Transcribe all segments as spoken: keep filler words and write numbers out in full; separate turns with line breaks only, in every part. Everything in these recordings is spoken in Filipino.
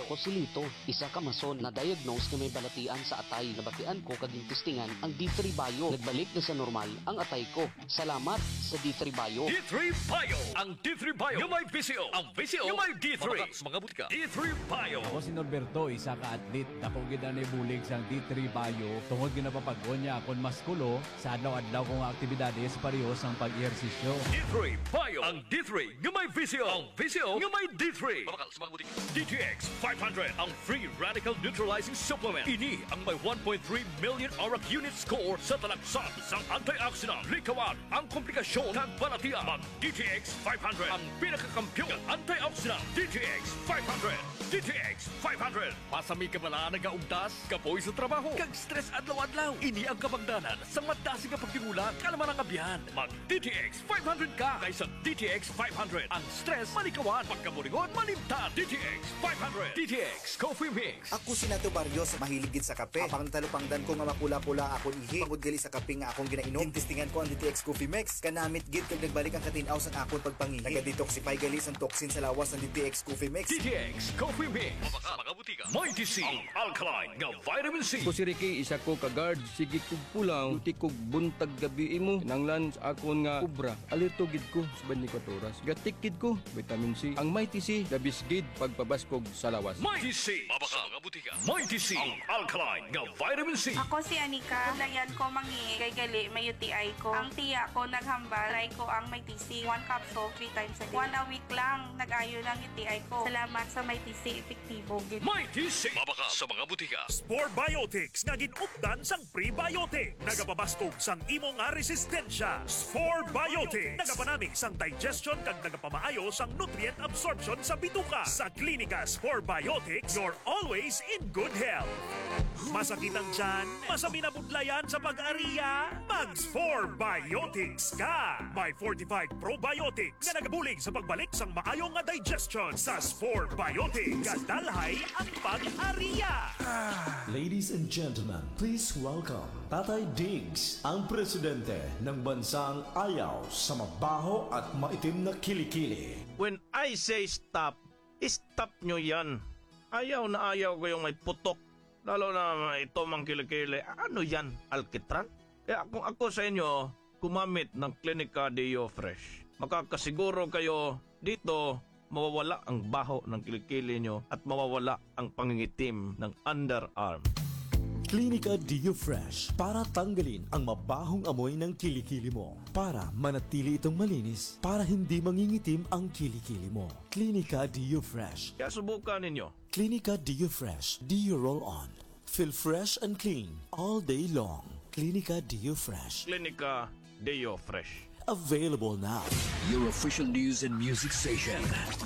Ako si Lito, isa ka mason na diagnose na may balatian sa atay. Nabatian ko kaging testingan ang D three Bio. Nagbalik na sa normal ang atay ko. Salamat sa D three Bio.
D three Bio! Ang D three Bio yung may V C O. Ang V C O yung may D three. Mga mga butika. D three Bio.
Ako si Norberto, isa ka atlet. Dako gid na bulig sang D three Bio. Tungod ginapapagod niya akon maskulo sa adlaw-adlaw kong aktibidades pareho sang pag-ehersisyo.
D three Bio. Ang D three yung may V C O. Ang V C O yung may D three. Mga mga butika. D T X five hundred. Ang free radical neutralizing supplement. Ini ang may one point three million auric unit score sa talaksan sang antioxidant. Likawan ang komplikasyon ng balatian. Mag D T X five hundred. Ang pinakakampiyon ng antioxidant. D T X five hundred. D T X five hundred. Pasami ka bala nagaugdas, kapoy sa trabaho, kag stress adlaw-adlaw. Ini ang kabangdanan sa matasi nga pagtingula kalaman ang abyan. Mag D T X five hundred ka kaysa D T X five hundred. Ang stress malikawan, pagkamulingon malimtan. D T X five hundred. D T X Coffee Mix.
Ako si Nato Barrios, mahiligid sa kape. Apang talupangdan ko nga mapula-pula akong ihi. Pagod gali sa kape nga akong ginainom. Tintistingan ko ang D T X Coffee Mix. Kanamit gid kag nagbalik ang katinaw sa akong pagpangihi. Naga-detoxify gali ang toxin sa lawas ng D T X Coffee Mix.
D T X Coffee Mix. Mabaka mga butika. Mighty C. Ang alkaline nga vitamin C.
Ako si Ricky, isa ko ka-guard. Sige kog pulang, uti kog buntag gabi mo. Kinanglan sa akon nga kubra. Alerto gid ko sa twenty-four oras. Gatik gid ko, vitamin C. Ang Mighty C, labis gid pagpabaskog sa lawas.
Mighty C. Mabaka mga butika. Mighty C. Ang alkaline nga vitamin C.
Ako si Anika. Layan ko mangi kay gali may U T I ko. Ang tiya ko naghambal. Try ko ang may T C. One capsule, three times a day. One a week lang. Nag-ayo ng U T I ko. Salamat sa may T C. Epektibo.
Mighty C. Mabaka sa mga butika.
Spore Biotics nga ginupdan sang prebiotic. Nagapabastog sang imo nga resistensya. Spore Biotics. Nagapanamig sang digestion kag nagapamaayo sang nutrient absorption sa bituka. Sa klinika Spore Biotics, you're always in good health. Masakit ang tiyan? Masami na budlayan sa pag-ariya? Mag-Spore Biotics ka! May fortified probiotics nga nagabulig sa pagbalik sang maayong nga digestion. Sa Spore Biotics, kadalhay ang pag-ariya!
Ladies and gentlemen, please welcome Tatay Diggs, ang presidente ng bansang ayaw sa mabaho at maitim na kilikili.
When I say stop, stop nyo yan. Ayaw na ayaw ko yung may putok. Lalo na ito mang kilikili. Ano yan? Alkitran? Kaya kung ako sa inyo, kumamit ng Clinica Deo Fresh. Makakasiguro kayo dito mawawala ang baho ng kilikili nyo at mawawala ang pangingitim ng underarm.
Clinica Deo Fresh para tanggalin ang mabahong amoy ng kilikili mo. Para manatili itong malinis, para hindi mangingitim ang kilikili mo. Clinica Deo Fresh.
Kaya subukan ninyo.
Clinica Deo Fresh. Deo Roll On. Feel fresh and clean all day long. Clinica Deo Fresh.
Clinica Deo Fresh.
Available now.
Your official news and music station.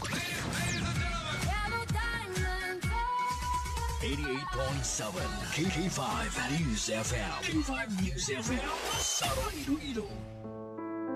eighty-eight point seven K K five News F M. K K five News F M. Saro Iloilo.